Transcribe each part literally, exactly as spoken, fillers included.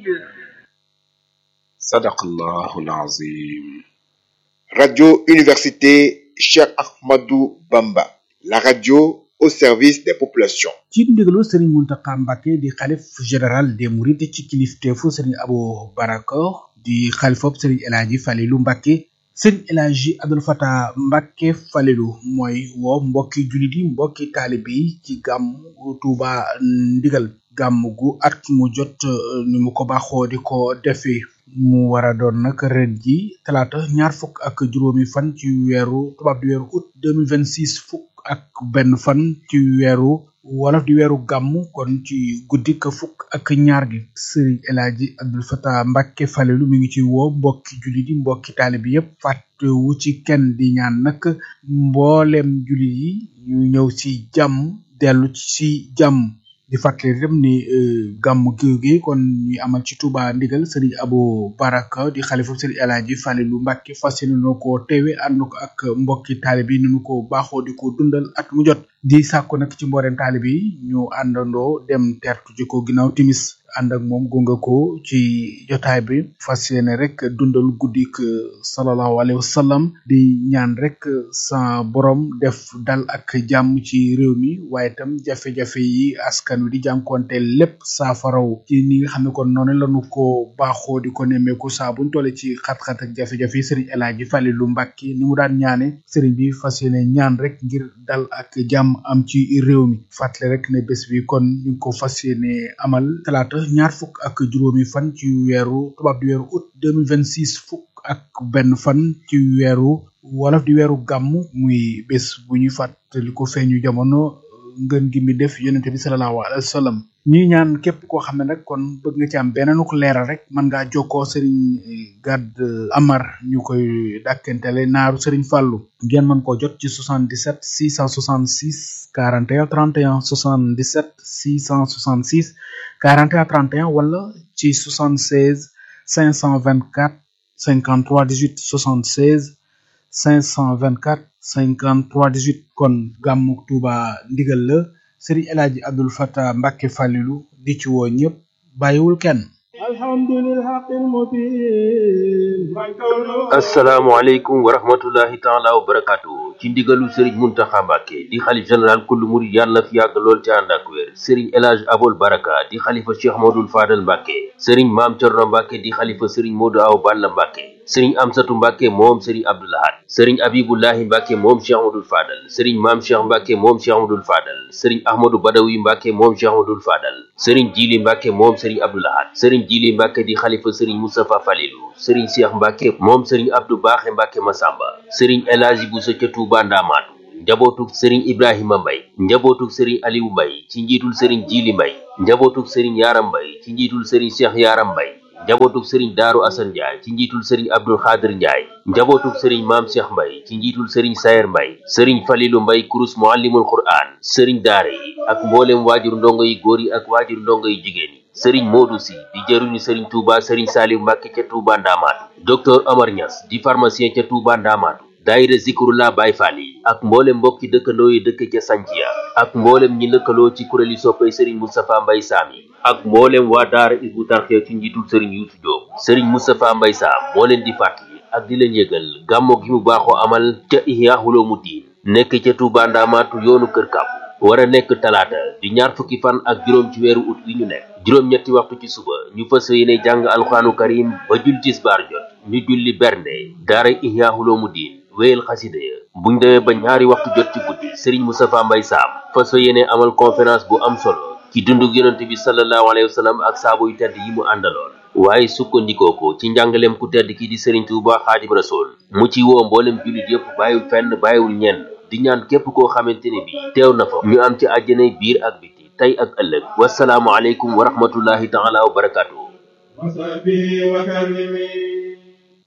Sadaqallahul Azim. Radio Université Cheikh Ahmadou Bamba, la radio au service des populations. ci ndigalu Serigne Mountakha Mbacké di xalif général des Mourides ci kilifteefu Serigne Abou Baraka di xalifop Serigne El Hadji Falilou Mbacké Serigne El Hadji Abdoul Fatah Mbacké Falilou mooy woo mbokki jullit yi mbokki taalibe yi ci gàmmu Touba ndigal gàmmu gu at mu jot ni mu ko baaxoo di ko defee mu war a doon nag ren ji talaata ñaar fukk ak juróomi fan ci weeru tubaab di weeru août deux mille vingt-six fukk ak benn fan ci weeru wolof di weeru gàmmu kon ci guddi ka fukk ak ñaar gi Serigne El Hadji Abdoul Fatah Mbacké Falilou mi ngi ci woo mbokki jullit yi mbokki taalibe yépp fàttewu ci kenn di ñaan nag mboolem jullit yi ñu ñëw ci jàmm dellu ci jàmm di fàttali itam ni gàmmu gi kon ñu amal ci Touba ndigal Serigne Abou Baraka di xalifa Serigne El Hadji Falilou Mbacké fas yéene na ko teewe ànd ko ak mbokki taalibe yi ni ñu ko baaxoo di ko dundal at mu jot di sàkku nag ci mbooleem taalibe yi ñu àndandoo dem tertu ji ko ginnaaw timis ànd ak moom gunga ko ci jotaay bi fas yéene rek dundal guddik sallallahu alayhi wa sallam di ñaan rek sa borom def dal ak jàmm ci réew mi waaye itam jafe-jafe yi askan wi di jànkoonte lépp saafaraw ci ni nga xam ne kon noonu lañu ko baaxoo di ko nemmeeku saa buñ tolle ci xat-xat ak jafe-jafe yi Serigne El Hadji Falilou Mbacké ni mu daan ñaane Serigne bi fas yéene ñaan rek ngir dal ak jàmm am ci réew mi fàttali rek ne bés bi kon ñu ngi ko fas yéene amal talaata ñaar fukk ak juróomi fan ci weeru tubaab di weeru août deux mille vingt-six fukk ak benn fan ci weeru wolof di weeru gàmm muy bés bu ñuy fàttali ko feeñu jamono ngën gi mi def yonente bi sallallahu alayhi wa sallam ñuy ñaan képp koo xam ne nag kon bëgg nga ci am beneen ko leeral rek mën ngaa jokkoo Serigne Gad Amar ñu koy dàkkentele naaru Serigne Fallou ngeen mën koo jot ci soixante-dix-sept six cent soixante-six quarante et un trente et un soixante-dix-sept six cent soixante-six quarante et un trente et un wala ci soixante-seize cinq cent vingt-quatre cinquante-trois dix-huit soixante-seize cinq cent vingt-quatre cinquante-trois dix-huit kon gàmmu Touba ndigal la Serigne El Hadji Abdoul Fatah Mbacké Falilou di ci woo ñëpp bàyyiwul kenn. asalaamaaleykum wa rahmatullahi taala wa barakaatu ci ndigalu Serigne Mountakha Mbacké di xalif général kullu murid yàlla na fi yàgg lool ci ànd ak wér Serigne El Hadji Abol Baraka di xalifa Cheikh Modou Fadal Mbacké Serigne Mame Thierno Mbacké di xalifa Serigne Modou Awa Balla Mbacké Serigne Amsatu Mbacké moom Serigne Abdou Lahad Serigne Abibullahi Mbacké moom Cheikh Modou Fadal Serigne Mame Cheikh Mbacké moom Cheikh Modou Fadal Serigne Ahmadou Badawi Mbacké moom Cheikh Modou Fadal Serigne Djili Mbacké moom Serigne Abdou Lahad Serigne Djili Mbacké di xalifa Serigne Moustapha Falilou Serigne Cheikh Mbacké moom Serigne Abdou Bakhe Mbacké Massamba Serigne El Hadji Bousso ca Touba Ndamatou njabootuk Serigne Ibrahima Mbaye njabootuk Serigne Aliou Mbaye ci njiitul Serigne Djili Mbaye njabootuk Serigne Yaram Mbaye ci njiitul Serigne Cheikh Yaram Mbaye njabootuk Serigne Darou Assane Ndiaye ci njiitul Serigne Abdoul Khadir Ndiaye njabootuk Serigne Mame Cheikh Mbaye ci njiitul Serigne Sayer Mbaye Serigne Falilou Mbaye kurus muallimul Qur'an Serigne daara yi ak mboolem waajur ndongo yi góor yi ak waajur ndongo yi jigéen yi Serigne Modou Sy di jëruñu Serigne Touba Serigne Saliou Mbacké ca Touba Ndamatou docteur Omar Niass di pharmacien ca Touba Ndamatou daayira Zikrullah Baye Fall yi ak mboolem mbokki dëkkandoo yi dëkk ca Santhia ak mboolem ñi lëkkaloo ci kuréeli soppay Serigne Moustapha Mbaye Sam yi ak mboolem waa daara Hizbut Tarqiyyah ci njiitul Serigne Youssou Diop Serigne Moustapha Mbaye Sam moo leen di fàttali ak di leen yëgal gàmmo gi mu baaxoo amal ca Ihya Ulumuddin nekk ca Touba Ndamatou yoonu Kër Kàbbu war a nekk talaata di ñaar fukki fan ak juróom ci weeru ut wi ñu nekk juróom-ñetti waxtu ci suba ñu fas yéene jàng alxuraanu karim ba jul tisbaar jot ñu julli bernde daara Ihya Ulumuddin wéyal xasida ya buñ demee ba ñaari waxtu jot ci guddi Serigne Moustapha Mbaye Sam fas yéene amal conférence bu am solo ci dundug yonent bi sallallahu alayhi wa sallam ak saabo yu tedd yi mu àndaloon waaye sukkandikoo ko ci njàngaleem ku tedd ki di Serigne Touba Xaadim Rasul mu ci woo mboolem jullit yëpp bàyyiwul fenn bàyyiwul ñenn di ñaan képp koo xamante ne bi teew na fa ñu am ci àjjanay biir ak biti tey ak ëllëg wasalaamu aleykum wa rahmatullahi taala wa barakaatu.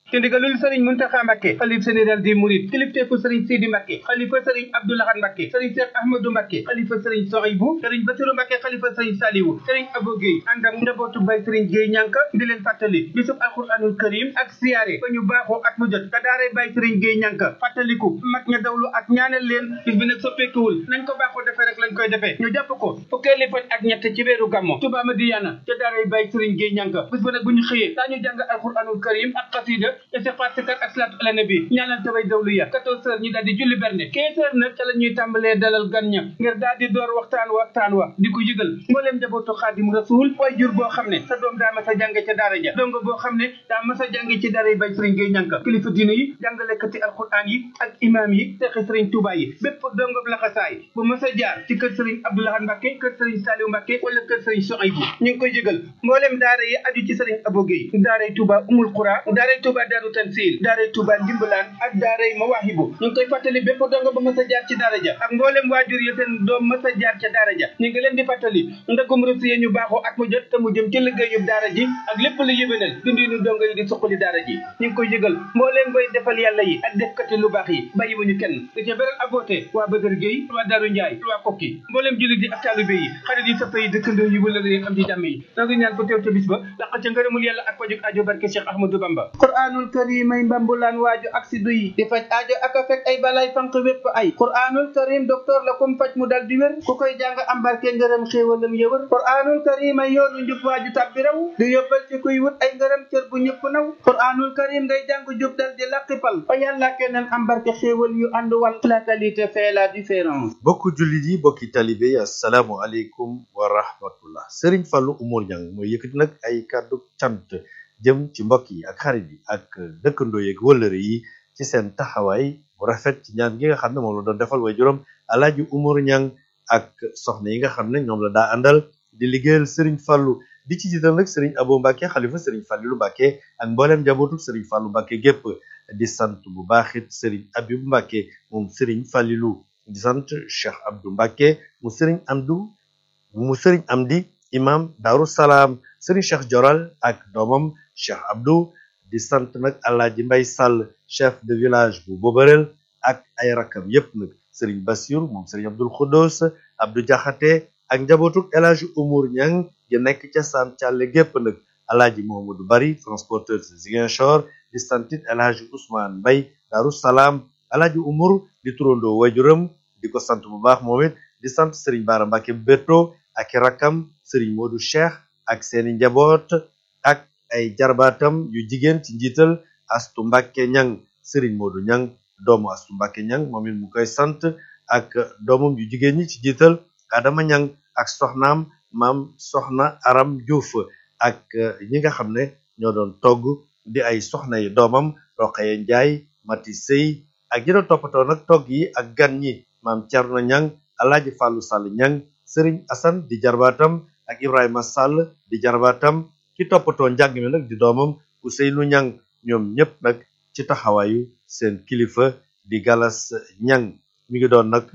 ci ndigalul sëriñ Muntaxa Mbàkke xalif général des mourides kilifteefu sëriñ Sidi Mbàkke xalifa sëriñ Abdou Lahad Mbàkke sëriñ Cheikh Ahmadou Mbàkke xalifa sëriñ Sohaybu sëriñ Basiru Mbàkke xalifa sëriñ Saliwu sëriñ Abo Gueye ànd ak njabootu bay sëriñ Gueye ñànka di leen fàttali bisub alquranul karim ak siyaare ba ñu baaxoo at mu jot ka daaray bay sëriñ Gueye ñànka fàttaliku mag ña dawlu ak ñaanal leen bis bi nag soppeekuwul nañ ko baaxoo defee rek lañ koy defee ñu jàpp ko fukkeeli fan ak ñett ci weeru gàmmo Touba Madiyana ca daaray bay sëriñ Gueye ñànka bis ba nag bu ñu xëyee daañu jàng alquranul karim ak xasida istighfar sikar ak salaatu ala nabi ñaanal tabay dawlu ya quatorze heures ñu daal di julli berne quinze heures nag ca la ñuy tàmbalee dalal gan ña ngir daal di door waxtaan waxtaan wa di ko yëgal mbooleem njabootu Xaadim Rasuul way jur boo xam ne sa doom daa mas a jànge ca daara ja dongo boo xam ne daa mas a jànge ci daara yi bay sëriñ Gueye ñànka kilifa diine yi jàngalekati alquran yi ak imaam yi teexi sëriñ Touba yi bépp dongo laxasaay bu mas a jaar ci kër sëriñ Abdou Lahad Mbàkke kër sëriñ Saliou Mbàkke wala kër sëriñ Sohaybu ñu ngi koy yëgal mbooleem daara yi aju ci sëriñ Abo Gueye daaray Touba Umul Qura daaray Touba Daaru Tansil daaray Touba Ndimbalaan ak daaray Mawaahibu ñu ngi koy fàttali bépp dongo ba mas a jaar ci daara ja ak mbooleem waajur yi seen doom mas a jaar ca daara ja ñu ngi leen di fàttali ndagum rësu yi ñu baaxoo at mu jot te mu jëm ci liggéeyub daara ji ak lépp lu yëwénal dundinu dongo yi di suqali daara ji ñu ngi koy yëgal mbooleem bay defal yàlla yi ak defkati lu baax yi bàyyiwuñu kenn di ca beral aboote waa Badar Gueye waa Daaru Njaay waa Kokki mbooleem jullit yi ak taalibe yi xarit yi soppa yi dëkkandoo yi wala leen am di jàmm yi noo ngi ñaan ko teew ca bis ba laq ca ngërëmul yàlla ak pajuk aajo barke Cheikh Ahmadou Bamba Qur'anul Karim ay mbambulaan waaju ak si duyi di faj aajo ak a fekk ay balay fanq wépp ay Qur'anul Karim docteur la kum faj mu dal di wér ku koy jàng am barke ngërëm xéewalam yëwër Qur'anul Karim ay yoonu njub waaju tàbbi raw di yóbbal ci kuy wut ay ngërëm cër bu ñëpp naw Qur'anul Karim ngay jàng jub dal di laqipal fa yàlla keneen am barke xéewal yu ànd wal la qualité fait la différence. bokku jullit yi bokki talibe yi assalaamu aleykum wa rahmatullah Serigne Fallou Oumar Niang mooy yëkkati nag ay kàddu cant jëm ci mbokk yi ak xarit yi ak dëkkandoo yeeg wëllëre yi ci seen taxawaay bu rafet ci ñaan gi nga xam ne moom la doon defal way juróom Alaaji Oumar Niang ak soxna yi nga xam ne ñoom la daa àndal di liggéeyal Serigne Fallou di ci jiital nag Serigne Abo Mbacke xalifa Serigne Fallilou Mbacke ak mbooleem njabootu Serigne Fallou Mbacke gépp di sant bu baaxit Serigne Abibou Mbacke moom Serigne Fallilou di sant Cheikh Abdou Mbacke mu Serigne Amdou mu Serigne Amdi imam Daaru Salaam Serigne Cheikh Joral ak doomam Cheikh Abdou di sant nag Alaaji Mbay Sall chef de village bu Bobarel ak ay rakam yépp nag Serigne Bassirou moom Serigne Abdoul Khoudous Abdou Diakhaté ak njabootuk El Hadji Oumar Niang gi nekk ca Sam Thialé gépp nag Alaaji Mohamadou Bari transporteur de Ziguinchor di santit El Hadji Ousmane Mbay Daaru Salaam Alaaji Oumar di turandoo wajuram di ko sant bu baax moom it di sant Serigne Bara Mbacke Beto ak rakam Serigne Modou Cheikh ak seeni njaboot ak ay jarbaatam yu jigéen ci njiital Astu Mbacke Niang Serigne Modou Niang doomu Astu Mbacke Niang moom it mu koy sant ak doomam yu jigéen ñi ci njiital Adama Niang ak soxnaam maam soxna Aram Diouf ak ñi nga xam ne ñoo doon togg di ay soxna yi doomam Roqaye Njaay Mati Sey ak ñi doon toppatoo nag togg yi ak gan ñi maam Thierno Niang Alaaji Fallou Sall Niang Serigne Assane di jarbaatam ak Ibrahima Sall di jarbaatam ki toppatoo njàng mi nag di doomam Ousseynou Niang ñoom ñëpp nag ci taxawaayu seen kilifa di Galas Niang mi ngi doon nag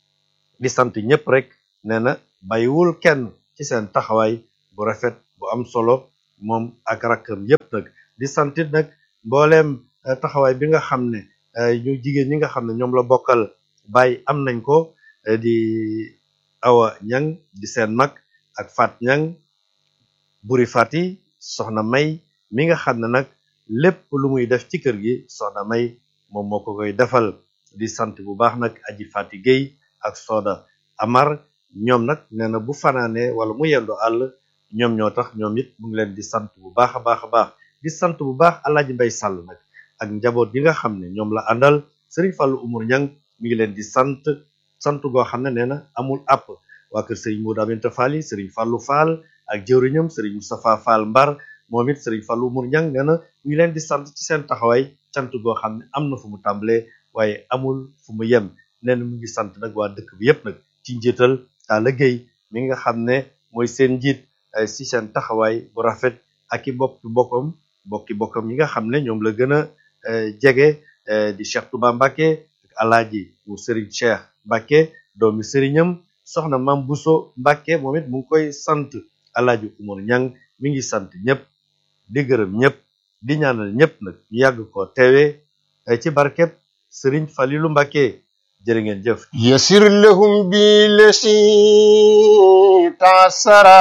di sant ñëpp rek nee na bàyyiwul kenn ci seen taxawaay bu rafet bu am solo moom ak rakkam yëpp nag di santit nag mbooleem taxawaay bi nga xam ne ñu jigéen ñi nga xam ne ñoom la bokkal baay am nañ ko di Awa Niang di seen mag ak Fat Niang Buri Fati soxna May mi nga xam ne nag lépp lu muy def ci kër gi soxna May moom moo ko koy defal di sant bu baax nag Aji Fati Gueye ak Soda Amar ñoom nag nee na bu fanaanee wala mu yendu àll ñoom ñoo tax ñoom it mu ngi leen di sant bu baax a baax a baax di sant bu baax Alaaji Mbay Sàll nag ak njaboot yi nga xam ne ñoom la àndal Serigne Fallou Oumar Niang mi ngi leen di sant sant goo xam ne nee na amul àpp waa kër Serigne Modou Aminta Fall yi Serigne Fallou Fall ak jëwriñam Serigne Moustapha Fall Mbar moom it Serigne Fallou Oumar Niang nee na mi ngi leen di sant ci seen taxawaay cant goo xam ne am na fu mu tàmbalee waaye amul fu mu yem nee na mu ngi sant nag waa dëkk bi yépp nag ci njiital Talla Gueye mi nga xam ne mooy seen njiit si seen taxawaay bu rafet ak i bokki bokkam bokki bokkam yi nga xam ne ñoom la gën a jege di Cheikh Touba Mbacke ak Alaaji mu Serigne Cheikh Mbacke doomi sëriñam soxna Mam Bousso Mbacke moom it mu ngi koy sant Alaaji Oumar Niang mi ngi sant ñëpp di gërëm ñëpp di ñaanal ñëpp nag ñu yàgg ko teewe ci barkeb Sëriñ Falilu Mbàkke jërë ngeen jëf. يسر لهم بالذي تعسرا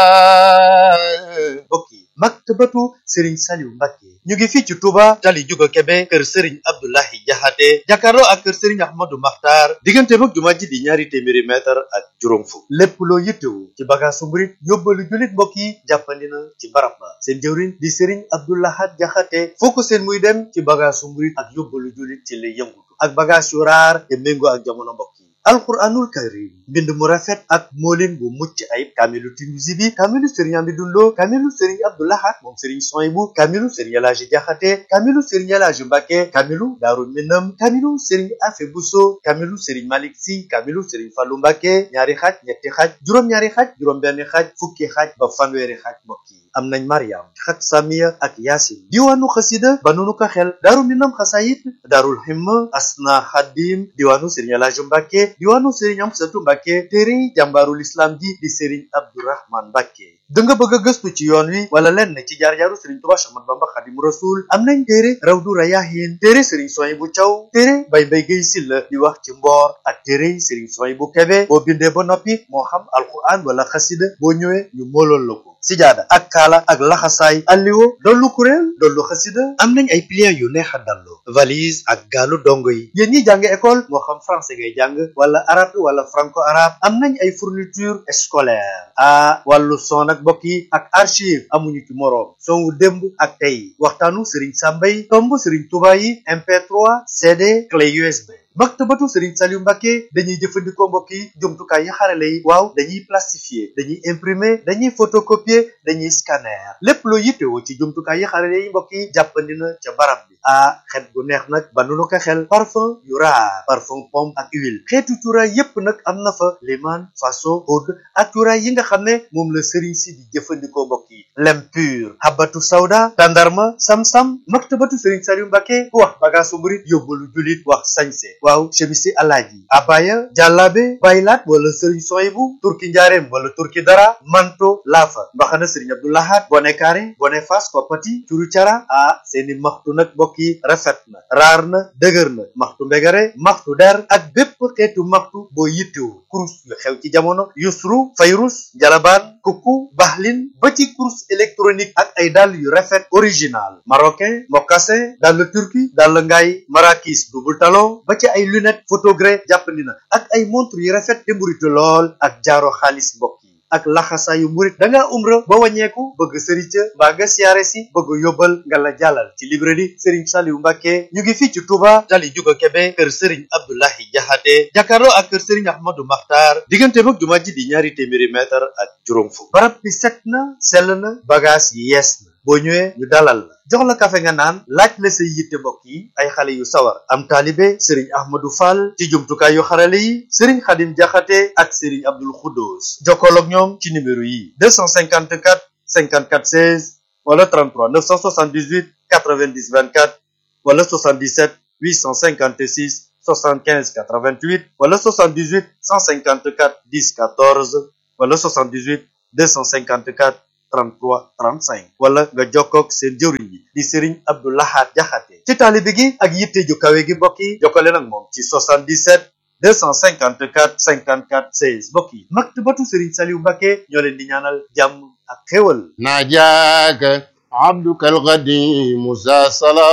mbokk yi maktabatu Serigne Saliou Mbacke ñu ngi fii ci Touba tali Juga Kebe kër Serigne Abdoulahi Jaxate jàkkaarloo ak kër Serigne Ahmadou Makhtar diggante mag jumaa ji di ñaari téeméeri mètre ak juróom fukk lépp loo yittewu ci bagaasu murit yóbbalu jullit mbokk yi jàppandi na ci barab ba seen jëwriñ di Serigne Abdoulahat Jaxate foo ko seen muy dem ci bagaasu murit ak yóbbalu jullit ci lay yëngutu ak bagaas yu raar te méngoo ak jamono mbokk yi alquranul karim mbind mu rafet ak moolin bu mucc ayib kaamilu Tinuusi bi kaamilu Serigne Amidou Lo kaamilu Serigne Abdou Lahad moom Serigne Soyibu kaamilu Serigne El Hadji Jaxate kaamilu Serigne El Hadji Mbacke kaamilu Daaru Minam kaamilu Serigne Afe Buso kaamilu Serigne Malick Si kaamilu Serigne Fallou Mbacke ñaari xaaj ñetti xaaj juróom-ñaari xaaj juróom-benn xaaj fukki xaaj ba fanweeri xaaj mbokk yi am nañ Mariam xat Samiya ak Yaasin diwaanu xasida ba nunu ko xel Daaru Minam xasayit Daarul Himma Asna Xadim diwaanu Serigne El Hadji Mbacke diwaanu Serigne Amsatu Mbacke téere jàmbaarul islam ji di Serigne Abdourahman Mbacke da nga bëgg a gëstu ci yoon wi wala lenn ci jaar-jaaru Serigne Touba Cheikh Ahmadou Bamba Xadimu Rasul am nañ téere Rawdu Rayaahin téere Serigne Soyibu Thiaw téere Bay Mbay Gay Silla di wax ci mboor ak téere Serigne Soyibu Kebe boo bindee ba noppi moo xam alquran wala xasida boo ñëwee ñu moolool la ko sijaada ak kaala ak laxasaay alliwo dollu kuréel dollu xasida am nañ ay pliants yu neex a dallu valise ak gaalu dongo yi yéen ñi jàng école moo xam français ngay jàng wala arabe wala franco arabe am nañ ay fourniture scolaire a wàllu son ak mbokk yi ak archive amuñu ci moroom son wu démb ak tey waxtaanu Serigne Sambay tomb Serigne Touba yi M P trois C D clé U S B maktabatu Serigne Saliou Mbacke dañuy jëfandikoo mbokk yi jumtukaay yi xarale yi waaw dañuy plastifier dañuy imprimer dañuy photocopier dañuy scanner lépp loo yittewoo ci jumtukaay yi xarale yi mbokk yi jàppandi na ca barab bi ah xet gu neex nag ba nu ko xel parfum yu raar parfum pomme ak huile xeetu cuuraay yépp nag am na fa liman faso oud ak cuuraay yi nga xam ne moom la Serigne si di jëfandikoo mbokk yi lem pur habatu sawda tandarma sam-sam maktabatu Serigne Saliou Mbacke ku wax bagaasu murit yóbbalu julit wax sañse waaw chemisi alaaji abaya jàllaabe baylaat wala Serigne Soyibu turki njaareem wala turki dara manto laafa mbaxana Serigne Abdou Lahad bone kaare bone fas kopati curu cara ah seeni maxtu nag mbokk yi rafet na raar na dëgër na maxtu mbegare maxtu der ak bépp xeetu maxtu boo yittewu kurus yu xew ci jamono yusru fayrus jalabaan kuku baxlin ba ci kurus électronique ak ay dàll yu rafet original marocain mocassin dàll turki dàll ngaay marakis double talon ba ci ay lunette photogré jàppandi na ak ay montre yu rafet te mburitu lool ak jaaro xaalis mbokk yi ak laxasaayu murit da ngaa umra ba wàññeeku bëgg sëriñ ca mbaa nga siyaare si bëgg yóbbal nga la jàllal ci librairie Serigne Saliou Mbacke ñu ngi fii ci Touba tali Juga Kebe kër Serigne Abdoulahi Jaxate jàkkaarloo ak kër Serigne Ahmadou Makhtar diggante mag jumaa ji di ñaari téeméeri mètre ak juróom fukk barab bi set na sell na bagage yi yees na boo ñëwee ñu dalal la jox la kafe nga naan laaj la say yitte mbokk yi ay xale yu sawar am taalibe Serigne Ahmadou Fall ci jumtukaay yu xarale yi Serigne Khadim Jaxate ak Serigne Abdoul Khoudous jokkool ak ñoom ci numéro yi deux cent cinquante-quatre cinquante-quatre seize wala trente-trois neuf cent soixante-dix-huit quatre-vingt-dix vingt-quatre wala soixante-dix-sept huit cent cinquante-six soixante-quinze quatre-vingt-huit wala soixante-dix-huit cent cinquante-quatre dix quatorze wala soixante-dix-huit deux cent cinquante-quatre trente-trois trente-cinq wala nga jokkoog seen jëwriñ yi di Serigne Abdou Lahad Jaxate ci taalibe gi ak yitte ju kawe gi mbokk yi jokkale nag moom ci soixante-dix-sept deux cent cinquante-quatre cinquante-quatre seize mbokk yi maktabatu Serigne Saliou Mbacke ñoo leen di ñaanal jàmm ak xéwal ناجاك عبدك القديم ذا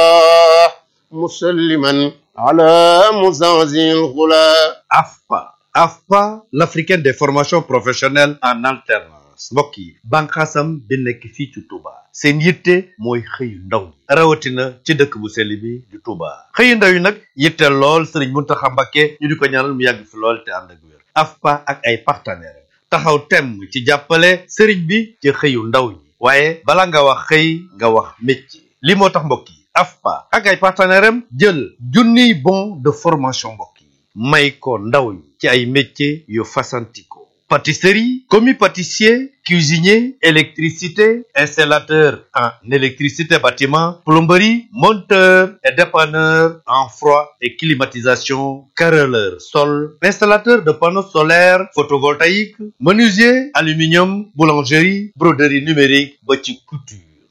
صلاح مسلما على مزازي الغلا A F P A A F P A l'africaine des formations professionnelles en alternance mbokk yi banqaasam bi nekk fii ci Touba seen yitte mooy xëyu ndaw ñi rawatina ci dëkk bu sell bi di Touba xëyu ndaw yi nag yitte lool Serigne Mountakha Mbacké ñu di ko ñaanal mu yàgg fi lool te ànd ak wér A F P A ak ay partenaires taxaw temm ci jàppale Serigne bi ci xëyu ndaw ñi waaye bala nga wax xëy nga wax métier li moo tax mbokk yi A F P A ak ay partenaires am jël junniy bon de formation mbokk yi may ko ndaw ñi ci ay métiers yu fasantikoo pâtisserie, commis pâtissier, cuisinier, électricité, installateur en électricité bâtiment, plomberie, monteur et dépanneur en froid et climatisation, carreleur sol, installateur de panneaux solaires photovoltaïques, menuisier, aluminium, boulangerie, broderie numérique, ba ci couture.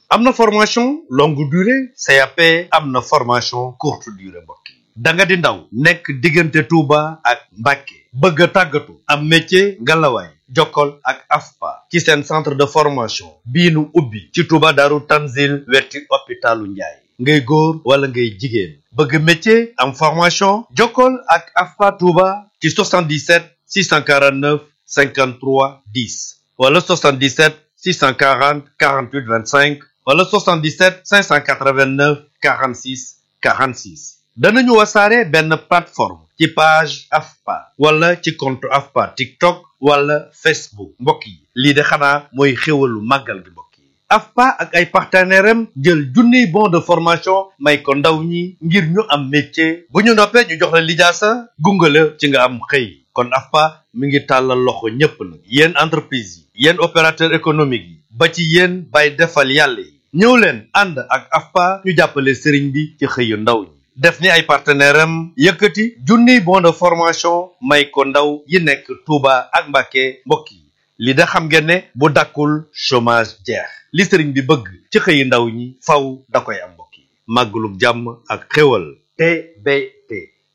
am na formation longue durée C A P am na formation courte durée mbokk yi da nga di ndaw nekk diggante Touba ak Mbacké bëgg a tàggatu am métier ngalawaay jokkol ak A F P A ci seen centre de formation bii nu ubbi ci Touba Daaru Tanzil wetti hôpitalu Njaay ngay góor wala ngay jigéen bëgg métier am formation jokkol ak A F P A Touba ci soixante-dix-sept six cent quarante-neuf cinquante-trois dix wala soixante-dix-sept six cent quarante quarante-huit vingt-cinq wala soixante-dix-sept cinq cent quatre-vingt-neuf quarante-six quarante-six danañu wasaare benn plateforme ci page A F P A wala ci compte A F P A TikTok wala Facebook mbokk yi lii de xanaa mooy xéwalu màggal gi mbokk yi A F P A ak ay partenaires am jël junniy bon de formation may ko ndaw ñi ngir ñu am métier bu ñu noppee ñu jox la lijaasa gungale ci nga am xëy kon A F P A mi ngi tàllal loxo ñépp nag yéen entreprise yi yéen opérateur économique yi ba ci yéen bay defal yàlla yi ñëw leen ànd ak A F P A ñu jàppale sëriñ bi ci xëyu ndaw ñi def ni ay partenaire am yëkkati junniy bon de formation may ko ndaw yi nekk Touba ak Mbacké mbokk yi li da xam ngeen ne bu dakkul chômage jeex li sëriñ bi bëgg ci xëyu ndaw ñi faw da koy am mbokk yi màggalug jàmm ak xéwal T B T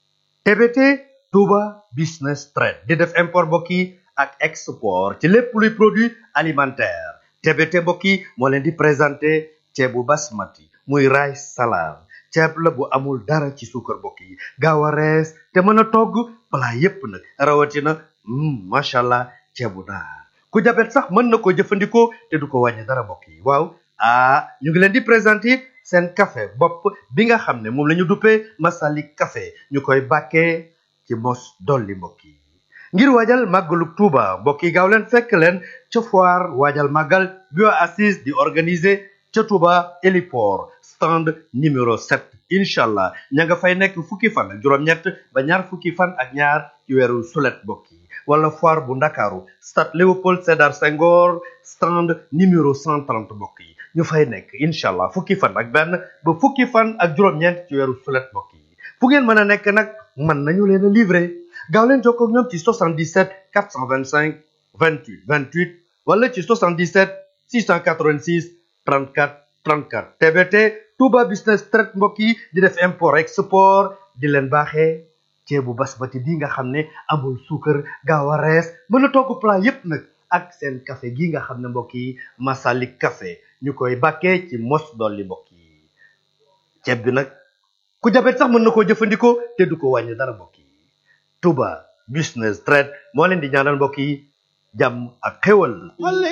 T B T Touba Business Trade di def import mbokk yi ak export ci lépp luy produit alimentaire T B T mbokk yi moo leen di présenté ceebu basmati muy rice salade ceeb la bu amul dara ci suukar mbokk yi gaaw a rees te mën a togg plat yépp nag rawatina macha allah ceebu naar ku jabet sax mën na ko jëfandikoo te du ko wàññi dara mbokk yi waaw ah ñu ngi leen di présenter seen café bopp bi nga xam ne moom la ñu duppee Masalik café ñu koy bàkkee ci mos dolli mbokk yi ngir waajal màggalug Touba mbokk yi gaaw leen fekk leen ca foire waajal màggal bi waa assise di organiser ca Touba héliport stand numéro sept incha allah ña nga fay nekk fukki fan ak juróom-ñett ba ñaar fukki fan ak ñaar ci weeru sulet mbokk yi wala foire bu ndakaaru stade Léopold Sédar Senghor stand numéro cent trente mbokk yi ñu fay nekk incha allah fukki fan ak benn ba fukki fan ak juróom-ñeent ci weeru sulet mbokk yi fu ngeen mën a nekk nag mën nañu leen a livrer gaaw leen jokkoo ak ñoom ci soixante-dix-sept quatre cent vingt-cinq vingt-huit vingt-huit wala ci soixante-dix-sept six cent quatre-vingt-six trente-quatre trente-quatre T B T Touba Business Trade mbokk yi di def import export di leen baaxee ceebu basmati bi nga xam ne amul suukar gaaw a rees mën a togg plat yépp nag ak seen café gi nga xam ne mbokk yi Masalik café ñu koy bàkkee ci mos dolli mbokk yi ceeb bi nag ku jabet sax mën na koo jëfandikoo te du ko wàññi dara mbokk yi Touba Business Trade moo leen di ñaanal mbokk yi jàmm ak xéwal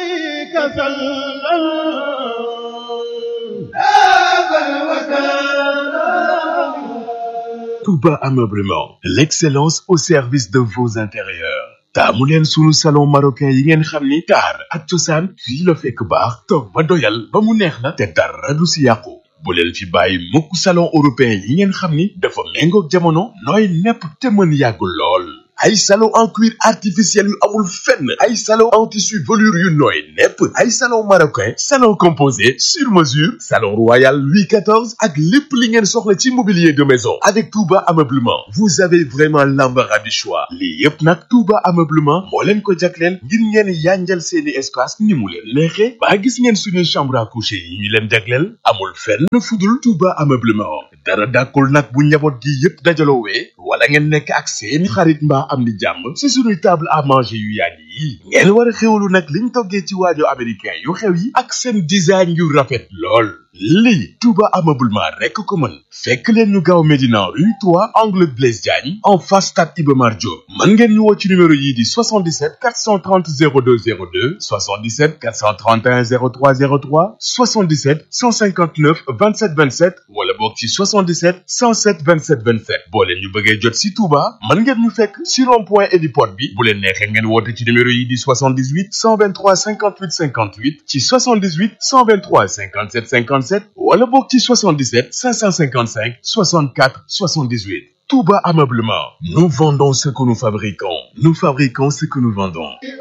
Touba Ameublement, l'excellence au service de vos intérieurs. taamu leen sunu salon marocain yi ngeen xam ni taar ak cosaan fii la fekk baax toog ba doyal ba mu neex la te dara du si yàqu bu leen fi bàyyi mukk salon européen yi ngeen xam ni dafa méngoog jamono nooy nepp te mën yàggul lool ay salon en cuir artificiel yu amul fenn ay salon en tissu velours yu nooy nepp ay salon marocain salon composé sur mesure salon royal Louis quatorze ak lépp li ngeen soxla ci mobilier de maison avec Touba Ameublement vous avez vraiment l'embarras du choix lii yépp nag Touba Ameublement moo leen ko jagleel ngir ngeen yanjal seeni espace ni mu leen neexee ba gis ngeen suñuy chambre à coucher yi ñu leen jagleel amul fenn fudul Touba Ameublement dara dàkkul nag bu njaboot gi yépp dajaloowee wala ngeen nekk ak seeni xarit mbaa am di jàmm ci suñuy table à manger yu yàgg yi ngeen war a xewlu nag liñ toggee ci waajo américain yu xew yi ak seen design yu rafet lool lii Touba Ameublement rekk ko mën fekk leen ñu gaaw Médina rue trois angle Blaise Diagne en face stade Iba Mar Diop mën ngeen ñu woo ci numéro yii di soixante-dix-sept quatre cent trente zéro deux zéro deux soixante-dix-sept quatre cent trente et un zéro trois zéro trois soixante-dix-sept cent cinquante-neuf vingt-sept vingt-sept wala boog ci soixante-dix-sept cent sept vingt-sept vingt-sept boo leen ñu bëggee jot ci Touba mën ngeen ñu fekk ci rond-point héliport bi bu leen neexee ngeen woote ci numéro yii di soixante-dix-huit cent vingt-trois cinquante-huit cinquante-huit ci soixante-dix-huit cent vingt-trois cinquante-sept cinquante-sept wala boog ci soixante-dix-sept cinq cent cinquante-cinq soixante-quatre soixante-dix-huit Touba Ameublement nous vendons ce que nous fabriquons nous fabriquons ce que nous vendons